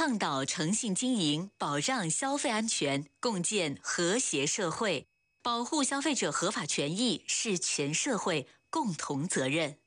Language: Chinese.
倡导诚信经营，保障消费安全，共建和谐社会。保护消费者合法权益是全社会共同责任。